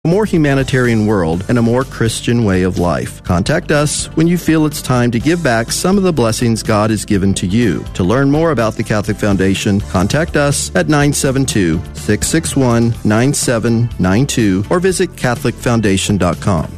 A more humanitarian world and a more Christian way of life. Contact us when you feel it's time to give back some of the blessings God has given to you. To learn more about the Catholic Foundation, contact us at 972-661-9792 or visit CatholicFoundation.com.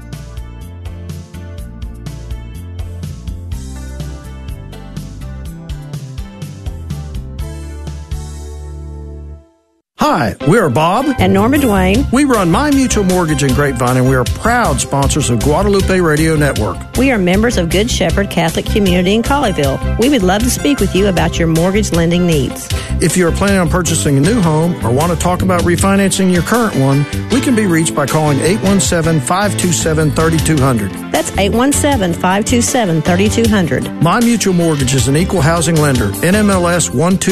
Hi, we are Bob and Norma Duane. We run My Mutual Mortgage in Grapevine, and we are proud sponsors of Guadalupe Radio Network. We are members of Good Shepherd Catholic Community in Colleyville. We would love to speak with you about your mortgage lending needs. If you are planning on purchasing a new home or want to talk about refinancing your current one, we can be reached by calling 817-527-3200. That's 817-527-3200. My Mutual Mortgage is an equal housing lender. NMLS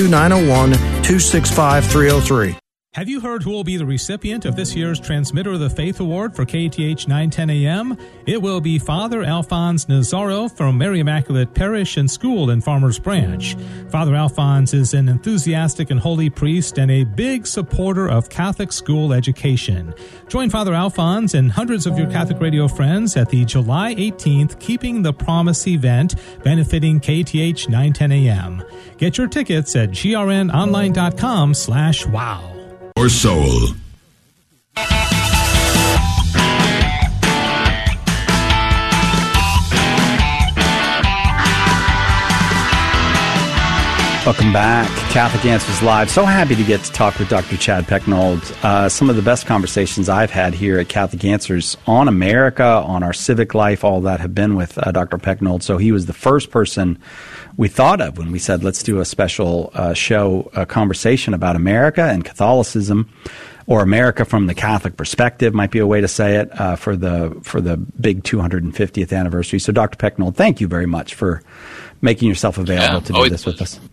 12901-265303. Have you heard who will be the recipient of this year's Transmitter of the Faith Award for KATH 910 AM? It will be Father Alphonse Nazaro from Mary Immaculate Parish and School in Farmers Branch. Father Alphonse is an enthusiastic and holy priest and a big supporter of Catholic school education. Join Father Alphonse and hundreds of your Catholic radio friends at the July 18th Keeping the Promise event benefiting KATH 910 AM. Get your tickets at grnonline.com/wow. Or soul. Welcome back. Catholic Answers Live. So happy to get to talk with Dr. Chad Pecknold. Some of the best conversations I've had here at Catholic Answers on America, on our civic life, all that have been with Dr. Pecknold. So he was the first person we thought of when we said, let's do a special show, a conversation about America and Catholicism, or America from the Catholic perspective might be a way to say it, for the big 250th anniversary. So Dr. Pecknold, thank you very much for making yourself available to do this with us.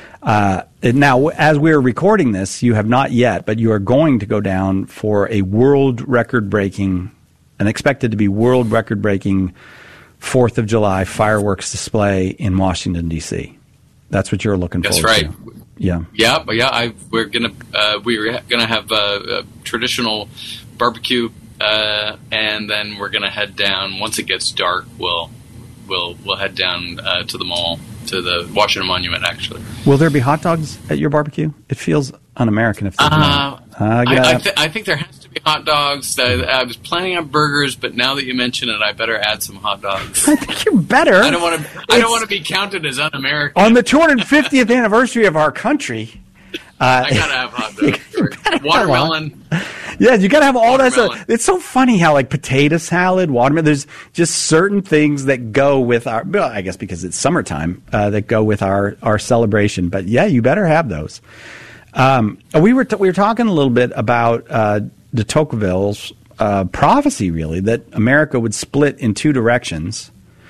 Now, as we're recording this, you have not yet, but you are going to go down for a world record-breaking, an expected to be world record-breaking 4th of July fireworks display in Washington, D.C. That's what you're looking forward to. That's right. Yeah. We're gonna have a traditional barbecue, and then we're gonna head down. Once it gets dark, we'll head down to the mall, to the Washington Monument. Actually, will there be hot dogs at your barbecue? It feels un-American if there's not. I think there has to be hot dogs. I was planning on burgers, but now that you mention it, I better add some hot dogs. I think you better. I don't want to be counted as un-American on the 250th anniversary of our country. I gotta have hot dogs. Watermelon. Yeah, you gotta have all that stuff. It's so funny how like potato salad, watermelon. There's just certain things that go with our. Well, I guess because it's summertime, that go with our celebration. But yeah, you better have those. We were talking a little bit about de Tocqueville's prophecy, really, that America would split in two directions.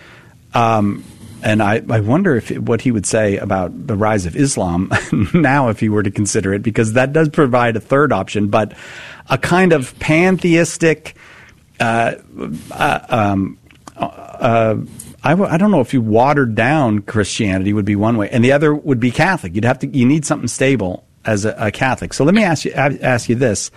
And I wonder what he would say about the rise of Islam now if he were to consider it, because that does provide a third option, but a kind of pantheistic I don't know if you watered down Christianity would be one way, and the other would be Catholic. You need something stable as a Catholic. So let me ask you this.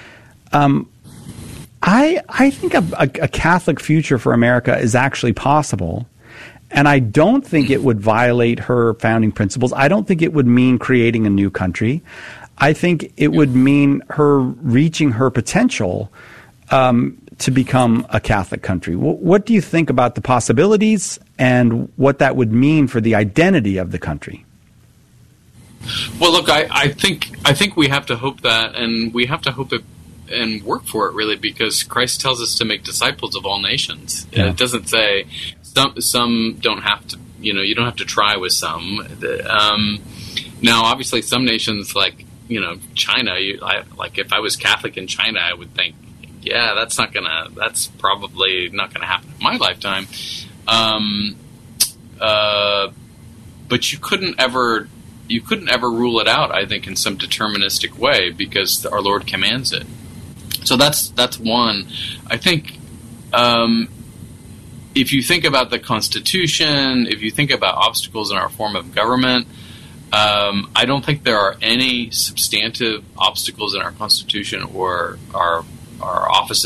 I think a Catholic future for America is actually possible. And I don't think it would violate her founding principles. I don't think it would mean creating a new country. I think it would mean her reaching her potential to become a Catholic country. What do you think about the possibilities and what that would mean for the identity of the country? Well, look, I think we have to hope that, and we have to hope it and work for it, really, because Christ tells us to make disciples of all nations. Yeah. It doesn't say some don't have to, you don't have to try with some. Now, obviously, some nations like, China, like if I was Catholic in China, I would think, yeah, that's probably not gonna happen in my lifetime. But you couldn't ever rule it out, I think, in some deterministic way, because our Lord commands it. So that's one. I think if you think about the Constitution, if you think about obstacles in our form of government, I don't think there are any substantive obstacles in our Constitution or our offices